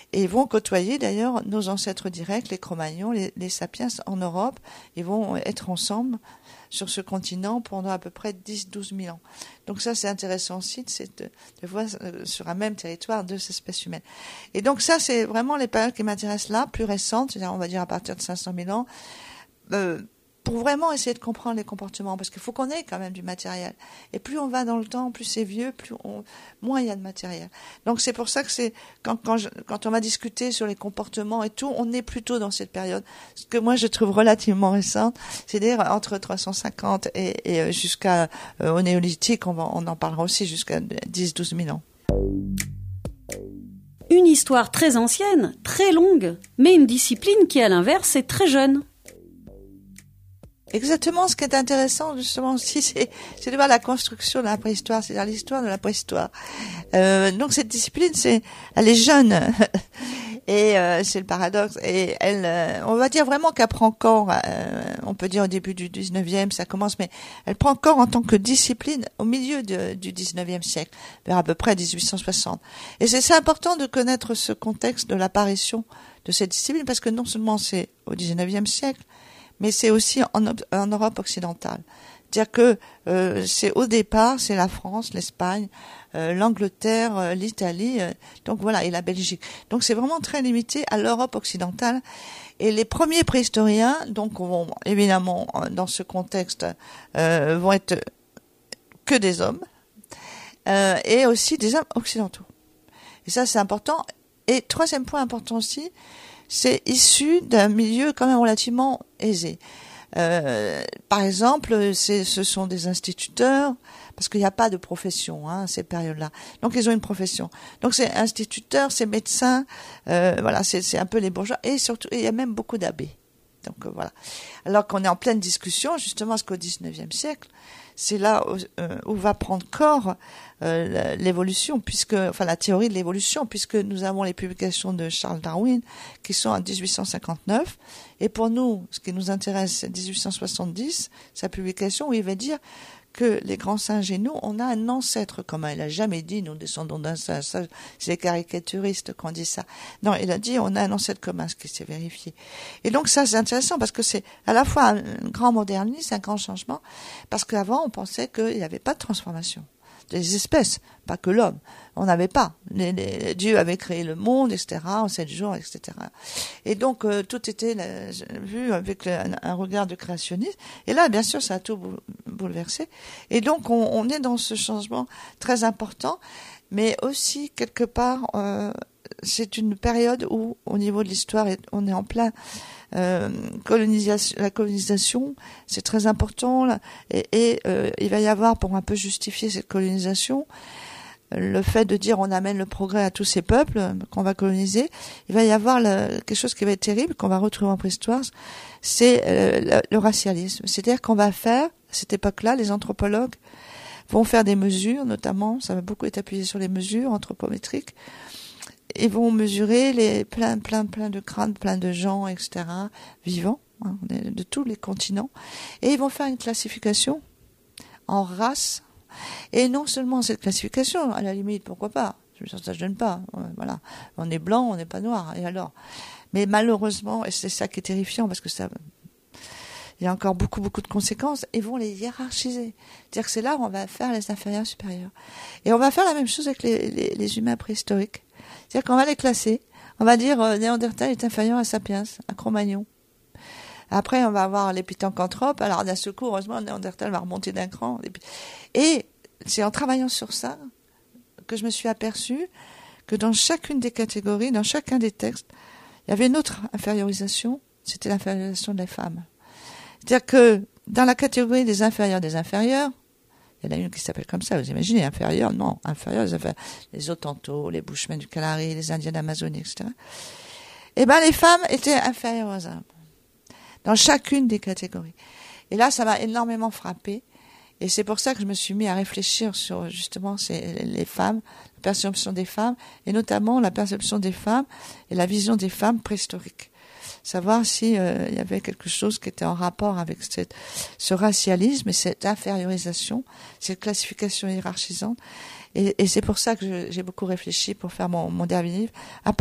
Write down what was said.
et ils vont côtoyer d'ailleurs nos ancêtres directs, les Cro-Magnons, les sapiens en Europe. Ils vont être ensemble sur ce continent pendant à peu près 10-12 000 ans. Donc ça, c'est intéressant aussi de voir sur un même territoire deux espèces humaines. Et donc ça, c'est vraiment les périodes qui m'intéressent là, plus récentes, c'est-à-dire on va dire à partir de 500 000 ans, pour vraiment essayer de comprendre les comportements, parce qu'il faut qu'on ait quand même du matériel. Et plus on va dans le temps, plus c'est vieux, moins il y a de matériel. Donc c'est pour ça que c'est quand on va discuter sur les comportements et tout, on est plutôt dans cette période, ce que moi je trouve relativement récente, c'est-à-dire entre 350 et jusqu'à au néolithique, on en parlera aussi jusqu'à 10-12 000 ans. Une histoire très ancienne, très longue, mais une discipline qui à l'inverse est très jeune. Exactement, ce qui est intéressant justement aussi, c'est de voir la construction de la préhistoire, c'est-à-dire l'histoire de la préhistoire. Donc cette discipline, elle est jeune, et c'est le paradoxe. Et on va dire vraiment qu'elle prend corps. On peut dire au début du 19e, ça commence, mais elle prend corps en tant que discipline au milieu du 19e siècle, vers à peu près 1860. Et c'est important de connaître ce contexte de l'apparition de cette discipline, parce que non seulement c'est au 19e siècle, mais c'est aussi en Europe occidentale. C'est-à-dire que c'est au départ, c'est la France, l'Espagne, l'Angleterre, l'Italie, donc voilà, et la Belgique. Donc c'est vraiment très limité à l'Europe occidentale. Et les premiers préhistoriens, donc vont évidemment dans ce contexte, vont être que des hommes, et aussi des hommes occidentaux. Et ça c'est important. Et troisième point important aussi, c'est issu d'un milieu quand même relativement aisé. Par exemple, ce sont des instituteurs, parce qu'il n'y a pas de profession, à ces périodes-là. Donc, ils ont une profession. Donc, c'est instituteurs, c'est médecins, voilà, c'est un peu les bourgeois. Et surtout, il y a même beaucoup d'abbés. Donc, voilà. Alors qu'on est en pleine discussion, justement, parce qu'au 19e siècle, c'est là où va prendre corps l'évolution, la théorie de l'évolution, puisque nous avons les publications de Charles Darwin qui sont en 1859. Et pour nous, ce qui nous intéresse, c'est 1870, sa publication où il va dire que les grands singes et nous, on a un ancêtre commun. Il a jamais dit nous descendons d'un singe. Ça, c'est les caricaturistes qui ont dit ça. Non, il a dit on a un ancêtre commun, ce qui s'est vérifié. Et donc ça, c'est intéressant parce que c'est à la fois un grand modernisme, un grand changement, parce qu'avant, on pensait qu'il n'y avait pas de transformation des espèces, pas que l'homme. On n'avait pas. Dieu avait créé le monde, etc., en 7 jours, etc. Et donc, tout était vu avec un regard de créationniste. Et là, bien sûr, ça a tout bouleversé. Et donc, on est dans ce changement très important, mais aussi, quelque part, c'est une période où, au niveau de l'histoire, on est en plein colonisation. La colonisation, c'est très important, là, et il va y avoir, pour un peu justifier cette colonisation, le fait de dire on amène le progrès à tous ces peuples qu'on va coloniser, il va y avoir quelque chose qui va être terrible, qu'on va retrouver en préhistoire, c'est le racialisme. C'est-à-dire qu'on va faire, à cette époque-là, les anthropologues vont faire des mesures, notamment, ça va beaucoup être appuyé sur les mesures anthropométriques, ils vont mesurer plein de crânes, plein de gens, etc., vivants, hein, de tous les continents, et ils vont faire une classification en races. Et non seulement cette classification, à la limite, pourquoi pas, ça ne gêne pas, voilà, on est blanc, on n'est pas noir, et alors. Mais malheureusement, et c'est ça qui est terrifiant, parce que il y a encore beaucoup de conséquences, ils vont les hiérarchiser. C'est-à-dire que c'est là où on va faire les inférieurs supérieurs. Et on va faire la même chose avec les humains préhistoriques. C'est-à-dire qu'on va les classer, on va dire Néandertal est inférieur à Sapiens, à Cro-Magnon. Après, on va avoir les pithecanthropes. Alors, d'un seul coup, heureusement, Néandertal va remonter d'un cran. Et c'est en travaillant sur ça que je me suis aperçue que dans chacune des catégories, dans chacun des textes, il y avait une autre infériorisation, c'était l'infériorisation des femmes. C'est-à-dire que dans la catégorie des inférieurs, il y en a une qui s'appelle comme ça, vous imaginez, inférieur, non, inférieur, les Hottentots, les Bushmen du Kalahari, les Indiens d'Amazonie, etc. Eh ben, les femmes étaient inférieures aux hommes. Dans chacune des catégories. Et là, ça m'a énormément frappé. Et c'est pour ça que je me suis mis à réfléchir sur, justement, les femmes, la perception des femmes, et notamment la perception des femmes et la vision des femmes préhistoriques. Savoir si il y avait quelque chose qui était en rapport avec ce racialisme et cette infériorisation, cette classification hiérarchisante. Et c'est pour ça que j'ai beaucoup réfléchi pour faire mon dernier livre,